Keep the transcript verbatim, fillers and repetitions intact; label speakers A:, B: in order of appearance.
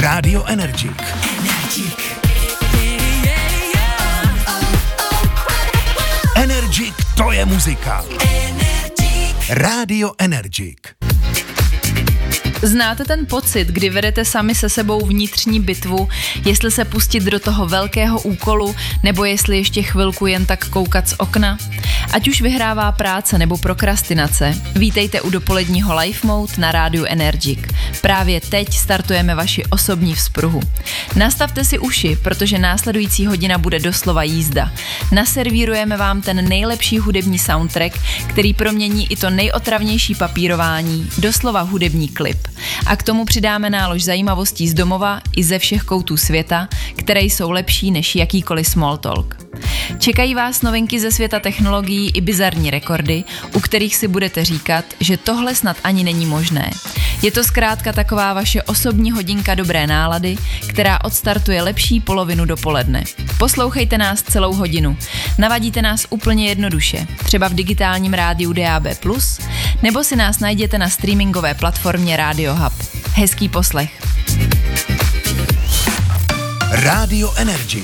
A: Rádio Energik. Energik, to je muzika. Rádio Energik.
B: Znáte ten pocit, kdy vedete sami se sebou vnitřní bitvu, jestli se pustit do toho velkého úkolu, nebo jestli ještě chvilku jen tak koukat z okna? Ať už vyhrává práce nebo prokrastinace, vítejte u dopoledního Life Mode na rádiu Energik. Právě teď startujeme vaši osobní vzpruhu. Nastavte si uši, protože následující hodina bude doslova jízda. Naservírujeme vám ten nejlepší hudební soundtrack, který promění i to nejotravnější papírování, doslova hudební klip. A k tomu přidáme nálož zajímavostí z domova i ze všech koutů světa, které jsou lepší než jakýkoliv small talk. Čekají vás novinky ze světa technologií i bizarní rekordy, u kterých si budete říkat, že tohle snad ani není možné. Je to zkrátka taková vaše osobní hodinka dobré nálady, která odstartuje lepší polovinu dopoledne. Poslouchejte nás celou hodinu. Navadíte nás úplně jednoduše, třeba v digitálním rádiu D A B plus, nebo si nás najděte na streamingové platformě Radio Hub. Hezký poslech.
A: Rádio Energik.